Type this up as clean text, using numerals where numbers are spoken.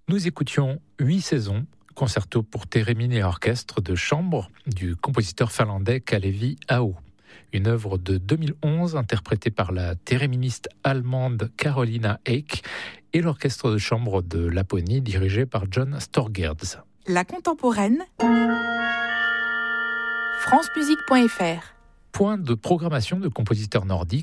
Nous écoutions 8 saisons, concerto pour thérémine et orchestre de chambre du compositeur finlandais Kalevi Aho. Une œuvre de 2011 interprétée par la théréministe allemande Carolina Eick et l'orchestre de chambre de Laponie dirigé par John Storgerds. La contemporaine, francemusique.fr. Point de programmation de compositeurs nordiques.